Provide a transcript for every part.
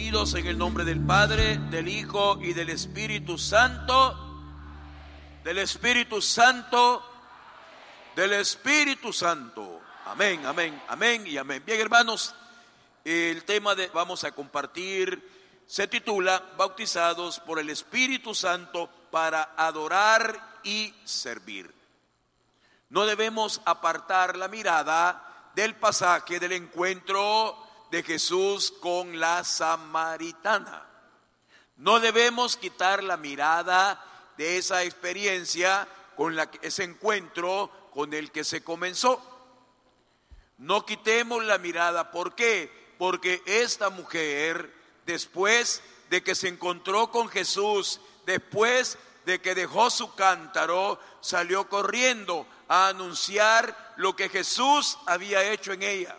Unidos en el nombre del Padre, del Hijo y del Espíritu Santo. Del Espíritu Santo. Del Espíritu Santo. Amén, amén, amén y amén. Bien, hermanos, el tema que vamos a compartir se titula Bautizados por el Espíritu Santo para adorar y servir. No debemos apartar la mirada del pasaje del encuentro de Jesús con la samaritana. No debemos quitar la mirada de esa experiencia con ese encuentro con el que se comenzó. No quitemos la mirada. ¿Por qué? Porque esta mujer, después de que se encontró con Jesús, después de que dejó su cántaro, salió corriendo a anunciar lo que Jesús había hecho en ella.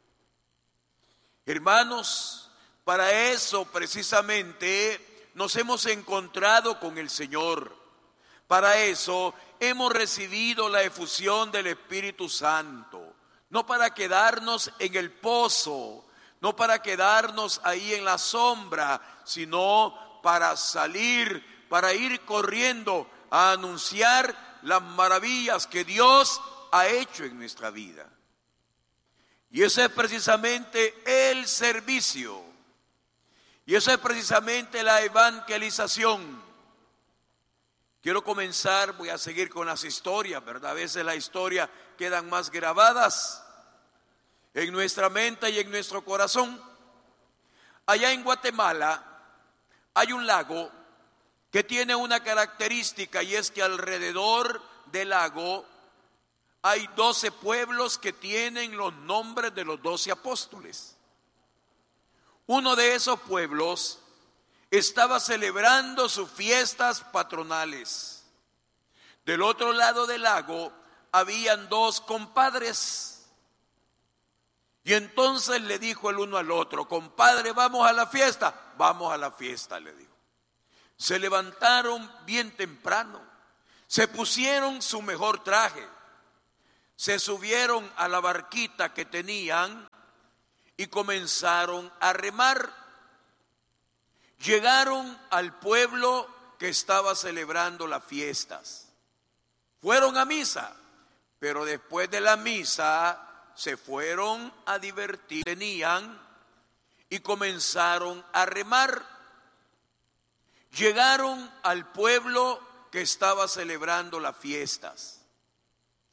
Hermanos, para eso precisamente nos hemos encontrado con el Señor. Para eso hemos recibido la efusión del Espíritu Santo. No para quedarnos en el pozo, no para quedarnos ahí en la sombra, sino para salir, para ir corriendo a anunciar las maravillas que Dios ha hecho en nuestra vida. Y eso es precisamente el servicio. Y eso es precisamente la evangelización. Quiero comenzar, voy a seguir con las historias, ¿verdad? A veces las historias quedan más grabadas en nuestra mente y en nuestro corazón. Allá en Guatemala hay un lago que tiene una característica, y es que alrededor del lago hay 12 pueblos que tienen los nombres de los 12 apóstoles. Uno de esos pueblos estaba celebrando sus fiestas patronales. Del otro lado del lago habían 2 compadres. Y entonces le dijo el uno al otro: compadre, ¿vamos a la fiesta? Vamos a la fiesta, le dijo. Se levantaron bien temprano, se pusieron su mejor traje, se subieron a la barquita que tenían y comenzaron a remar. Llegaron al pueblo que estaba celebrando las fiestas. Fueron a misa, pero después de la misa se fueron a divertir. Tenían y comenzaron a remar. Llegaron al pueblo que estaba celebrando las fiestas.